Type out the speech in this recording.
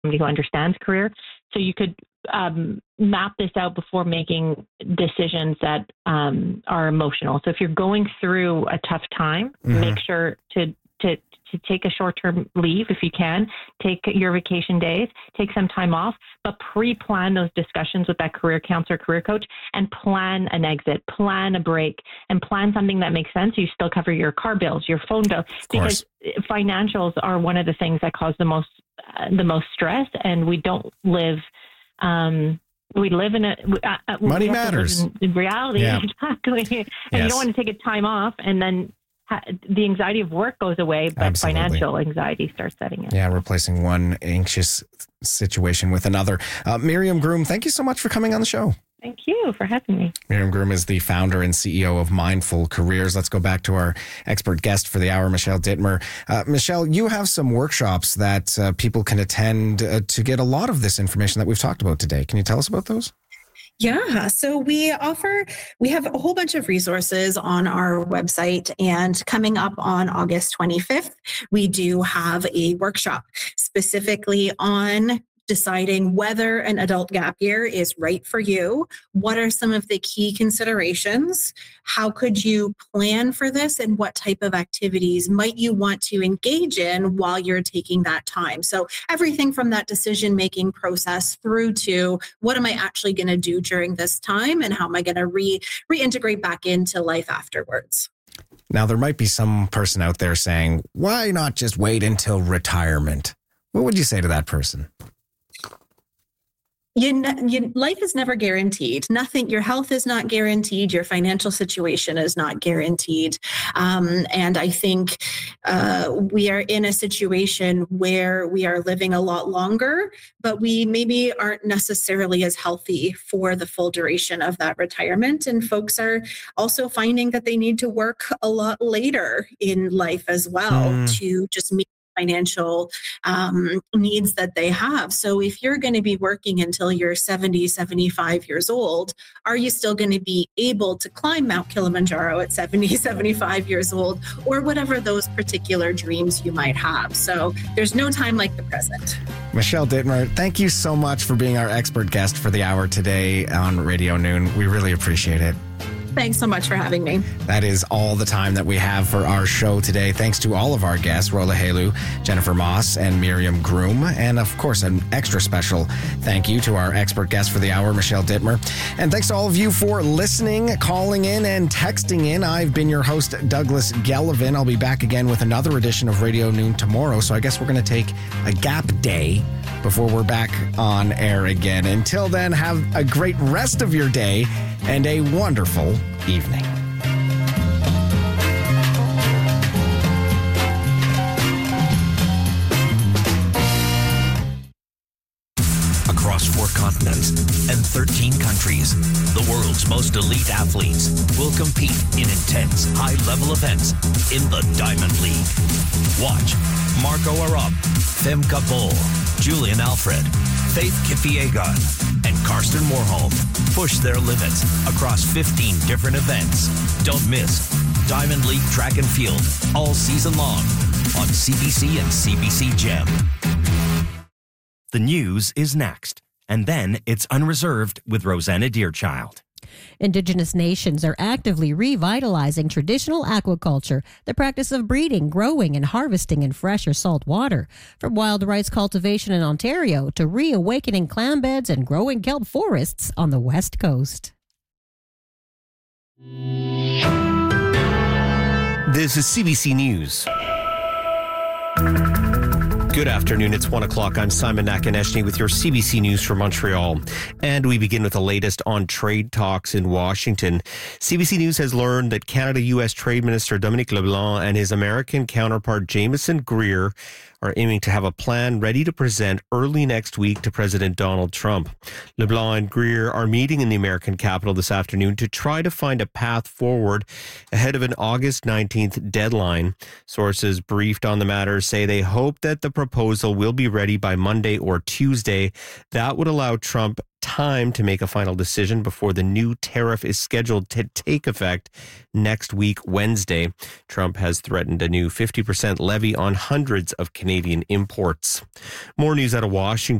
somebody who understands career. So you could map this out before making decisions that are emotional. So if you're going through a tough time, make sure to take a short-term leave if you can, take your vacation days, take some time off, but pre-plan those discussions with that career counselor, career coach, and plan an exit, plan a break, and plan something that makes sense. You still cover your car bills, your phone bill, because financials are one of the things that cause the most stress, and we don't live. We live in money matters in reality, exactly. And you don't want to take a time off, and then the anxiety of work goes away, but financial anxiety starts setting in. Yeah, replacing one anxious situation with another. Miriam Groom, thank you so much for coming on the show. Thank you for having me. Miriam Groom is the founder and CEO of Mindful Careers. Let's go back to our expert guest for the hour, Michelle Dittmer. Michelle, you have some workshops that people can attend to get a lot of this information that we've talked about today. Can you tell us about those? Yeah, so we have a whole bunch of resources on our website, and coming up on August 25th, we do have a workshop specifically on deciding whether an adult gap year is right for you. What are some of the key considerations? How could you plan for this, and what type of activities might you want to engage in while you're taking that time? So everything from that decision-making process through to what am I actually going to do during this time, and how am I going to reintegrate back into life afterwards? Now, there might be some person out there saying, why not just wait until retirement? What would you say to that person? Life is never guaranteed. Your health is not guaranteed. Your financial situation is not guaranteed. And I think we are in a situation where we are living a lot longer, but we maybe aren't necessarily as healthy for the full duration of that retirement. And folks are also finding that they need to work a lot later in life as well to just meet financial needs that they have. So if you're going to be working until you're 70, 75 years old, are you still going to be able to climb Mount Kilimanjaro at 70, 75 years old, or whatever those particular dreams you might have? So there's no time like the present. Michelle Dittmer, thank you so much for being our expert guest for the hour today on Radio Noon. We really appreciate it. Thanks so much for having me. That is all the time that we have for our show today. Thanks to all of our guests, Rola Helu, Jennifer Moss, and Miriam Groom. And of course, an extra special thank you to our expert guest for the hour, Michelle Dittmer. And thanks to all of you for listening, calling in, and texting in. I've been your host, Douglas Gelvin. I'll be back again with another edition of Radio Noon tomorrow. So I guess we're going to take a gap day before we're back on air again. Until then, have a great rest of your day and a wonderful evening. Across 4 continents and 13 countries, the world's most elite athletes will compete in intense, high-level events in the Diamond League. Watch Marco Arop, Femke Bol, Julian Alfred, Faith Kipyegon, and Karsten Warholm push their limits across 15 different events. Don't miss Diamond League Track and Field all season long on CBC and CBC Gem. The news is next, and then it's Unreserved with Rosanna Deerchild. Indigenous nations are actively revitalizing traditional aquaculture, the practice of breeding, growing, and harvesting in fresh or salt water. From wild rice cultivation in Ontario to reawakening clam beds and growing kelp forests on the West Coast. This is CBC News. Good afternoon. It's 1 o'clock. I'm Simon Nakaneshny with your CBC News from Montreal. And we begin with the latest on trade talks in Washington. CBC News has learned that Canada-U.S. Trade Minister Dominic LeBlanc and his American counterpart Jameson Greer are aiming to have a plan ready to present early next week to President Donald Trump. LeBlanc and Greer are meeting in the American capital this afternoon to try to find a path forward ahead of an August 19th deadline. Sources briefed on the matter say they hope that the proposal will be ready by Monday or Tuesday. That would allow Trump time to make a final decision before the new tariff is scheduled to take effect next week, Wednesday. Trump has threatened a new 50% levy on hundreds of Canadian imports. More news out of Washington.